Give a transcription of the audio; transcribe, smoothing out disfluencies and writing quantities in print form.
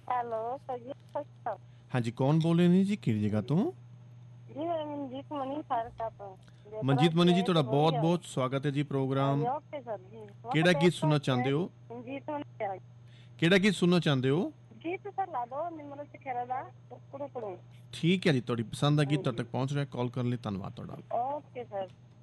Hello sir ਜੀ, ਸਤਿ ਸ਼੍ਰੀ ਅਕਾਲ ਹਾਂਜੀ, ਕੌਣ ਬੋਲ ਰਹੇ ਨੇ ਜੀ, ਕਿਹੜੀ ਜਗ੍ਹਾ ਤੋਂ? ਜੀ। ਮੈਂ ਮਨਜੀਤ ਮਨੀ ਫਾਰਕਾ ਤੋਂ ਮਨਜੀਤ ਜੀ ਮਨੀ ਜੀ, ਆਏ ਤੇ ਤੁਹਾਡਾ ਬਹੁਤ ਵਧੀਆ। ਬਹੁਤ ਸਵਾਗਤ ਹੈ ਜੀ ਹਾਂਜੀ ਪ੍ਰੋਗਰਾਮ। ਓਕੇ ਸਰ ਜੀ। ਮੈਂ ਕਿਹਾ ਕਿਹੜਾ ਗੀਤ ਬੈਠਾ ਸੁਣਨਾ ਚਾਹੁੰਦੇ ਹੋ? ਮਨਜੀਤ ਮਨੀ ਕਿਹੜਾ ਗੀਤ ਸੁਣਨਾ ਚਾਹੁੰਦੇ ਹੋ? ਗੀਤ ਸਰ ਲਾ ਦੋ ਨਿਮਰਤ ਖਹਿਰਾ ਦਾ ਕੁੜੂ ਕੁੜੂ। ਠੀਕ ਹੈ ਜੀ, ਤੁਹਾਡੀ ਪਸੰਦ ਦਾ ਗੀਤ ਤੁਹਾਡੇ ਹਾਂਜੀ ਤੱਕ ਪਹੁੰਚ ਰਿਹਾ। ਕਾਲ ਕਰਨ ਲਈ ਧੰਨਵਾਦ ਤੁਹਾਡਾ। Okay sir.